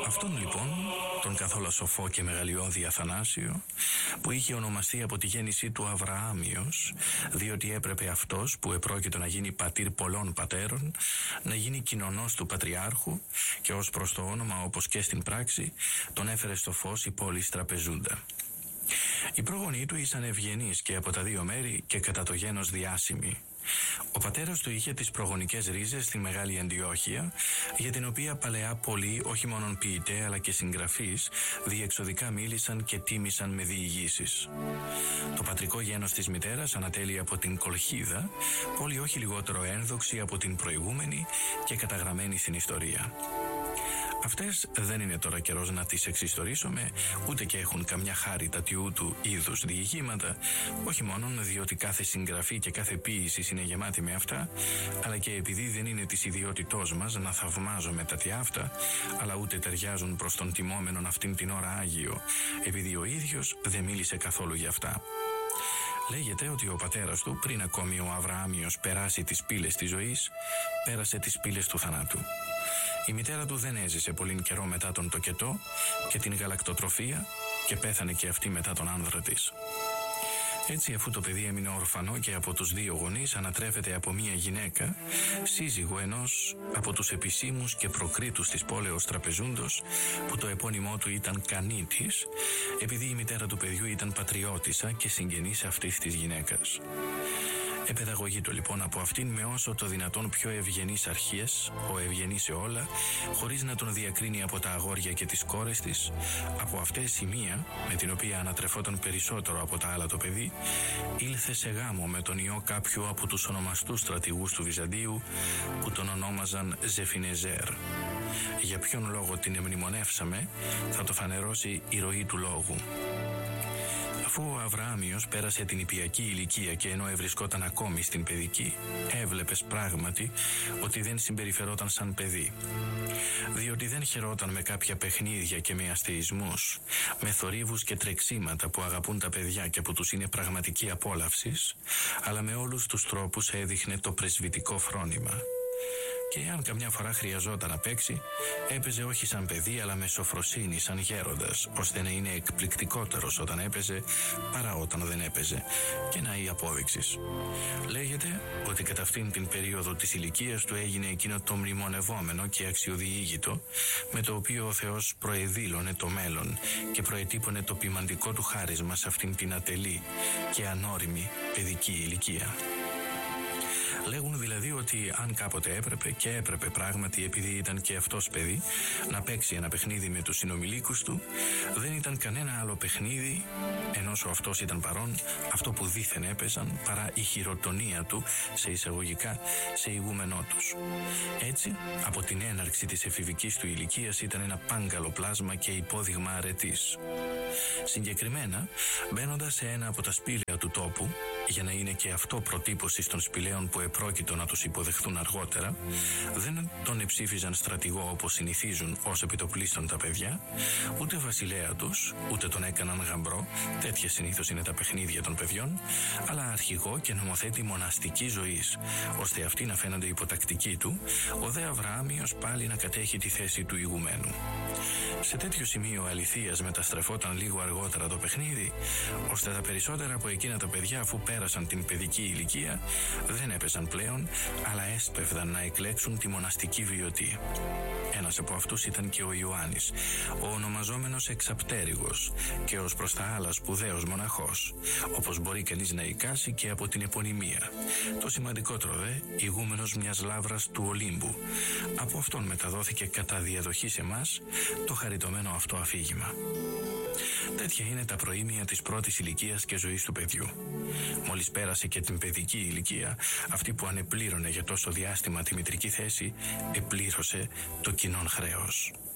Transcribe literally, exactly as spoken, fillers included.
Αυτόν λοιπόν, τον καθόλου σοφό και μεγαλειώδη Αθανάσιο, που είχε ονομαστεί από τη γέννησή του Αβραάμιος, διότι έπρεπε αυτός που επρόκειτο να γίνει πατήρ πολλών πατέρων, να γίνει κοινωνός του Πατριάρχου, και ως προς το όνομα όπως και στην πράξη, τον έφερε στο φως η πόλης Τραπεζούντα. Οι πρόγονοί του ήσαν ευγενείς και από τα δύο μέρη και κατά το γένος διάσημοι. Ο πατέρας του είχε τις προγονικές ρίζες στη Μεγάλη Αντιόχεια, για την οποία παλαιά πολλοί, όχι μόνον ποιητέ αλλά και συγγραφείς, διεξοδικά μίλησαν και τίμησαν με διηγήσεις. Το πατρικό γένος της μητέρας ανατέλει από την Κολχίδα, πόλη όχι λιγότερο ένδοξη από την προηγούμενη και καταγραμμένη στην ιστορία. Αυτές δεν είναι τώρα καιρός να τις εξιστορήσουμε, ούτε και έχουν καμιά χάρη τα τιούτου είδους διηγήματα, όχι μόνον διότι κάθε συγγραφή και κάθε ποίηση είναι γεμάτη με αυτά, αλλά και επειδή δεν είναι της ιδιότητός μας να θαυμάζουμε τα τι αυτά, αλλά ούτε ταιριάζουν προς τον τιμόμενον αυτήν την ώρα Άγιο, επειδή ο ίδιος δεν μίλησε καθόλου για αυτά. Λέγεται ότι ο πατέρας του, πριν ακόμη ο Αβραάμιος περάσει τις πύλες της ζωής, πέρασε τις πύλες του θανάτου. Η μητέρα του δεν έζησε πολύ καιρό μετά τον τοκετό και την γαλακτοτροφία και πέθανε και αυτή μετά τον άνδρα της. Έτσι, αφού το παιδί έμεινε ορφανό και από τους δύο γονείς, ανατρέφεται από μία γυναίκα, σύζυγο ενός από τους επισήμους και προκρίτους της πόλεως Τραπεζούντος, που το επώνυμό του ήταν Κανίτης, επειδή η μητέρα του παιδιού ήταν πατριώτισσα και συγγενής αυτής της γυναίκας. Επαιδαγωγείτο λοιπόν από αυτήν με όσο το δυνατόν πιο ευγενείς αρχές, ο ευγενής σε όλα, χωρίς να τον διακρίνει από τα αγόρια και τις κόρες της. Από αυτές η μία, με την οποία ανατρεφόταν περισσότερο από τα άλλα το παιδί, ήλθε σε γάμο με τον ιό κάποιου από τους ονομαστούς στρατηγούς του Βυζαντίου, που τον ονόμαζαν Ζεφινεζέρ. Για ποιον λόγο την εμνημονεύσαμε, θα το φανερώσει η ροή του λόγου. Αφού ο Αβραάμιος πέρασε την ιππιακή ηλικία και ενώ ευρισκόταν ακόμη στην παιδική, έβλεπες πράγματι ότι δεν συμπεριφερόταν σαν παιδί. Διότι δεν χαιρόταν με κάποια παιχνίδια και με αστεισμούς, με θορύβους και τρεξίματα που αγαπούν τα παιδιά και που τους είναι πραγματική απόλαυσης, αλλά με όλους τους τρόπους έδειχνε το πρεσβυτικό φρόνημα. Και αν καμιά φορά χρειαζόταν να παίξει, έπαιζε όχι σαν παιδί αλλά με σοφροσύνη σαν γέροντας, ώστε να είναι εκπληκτικότερος όταν έπαιζε παρά όταν δεν έπαιζε, και να η απόδειξης. Λέγεται ότι κατά αυτήν την περίοδο της ηλικίας του έγινε εκείνο το μνημονευόμενο και αξιοδιήγητο, με το οποίο ο Θεός προεδήλωνε το μέλλον και προετύπωνε το ποιμαντικό του χάρισμα σε αυτήν την ατελή και ανώριμη παιδική ηλικία. Λέγουν δηλαδή ότι αν κάποτε έπρεπε, και έπρεπε πράγματι επειδή ήταν και αυτός παιδί, να παίξει ένα παιχνίδι με τους συνομιλίκους του, δεν ήταν κανένα άλλο παιχνίδι, ενώ ο αυτός ήταν παρόν, αυτό που δήθεν έπαιζαν, παρά η χειροτονία του, σε εισαγωγικά, σε ηγούμενό τους. Έτσι, από την έναρξη της εφηβικής του ηλικίας ήταν ένα πάγκαλο πλάσμα και υπόδειγμα αρετής. Συγκεκριμένα, μπαίνοντας σε ένα από τα σπήλαια του τόπου, για να είναι και αυτό προτύπωση των σπηλαίων που επρόκειτο να τους υποδεχθούν αργότερα, δεν τον εψήφιζαν στρατηγό όπως συνηθίζουν ως επιτοπλίστων τα παιδιά, ούτε βασιλέα τους, ούτε τον έκαναν γαμπρό, τέτοια συνήθως είναι τα παιχνίδια των παιδιών, αλλά αρχηγό και νομοθέτη μοναστικής ζωής, ώστε αυτοί να φαίνονται υποτακτικοί του, ο δε Αβραάμιος πάλι να κατέχει τη θέση του ηγουμένου. Σε τέτοιο σημείο αληθείας μεταστρεφόταν λίγο αργότερα το παιχνίδι, ώστε τα περισσότερα από εκείνα τα παιδιά, αφού πέρασαν την παιδική ηλικία, δεν έπαιζαν πλέον, αλλά έσπευδαν να εκλέξουν τη μοναστική βιωτή. Ένας από αυτούς ήταν και ο Ιωάννης, ο ονομαζόμενος Εξαπτέρυγος, και ως προς τα άλλα σπουδαίος μοναχός, όπως μπορεί κανείς να εικάσει και από την επωνυμία. Το σημαντικότερο δε, ηγούμενος μιας λάβρας του Ολύμπου. Από αυτόν μεταδόθηκε κατά διαδοχή σε μας το χαριτωμένο αυτό αφήγημα. Τέτοια είναι τα προήμια της πρώτης ηλικίας και ζωής του παιδιού. Μόλις πέρασε και την παιδική ηλικία, αυτή που ανεπλήρωνε για τόσο διάστημα τη μητρική θέση, επλήρωσε το κοινόν χρέος.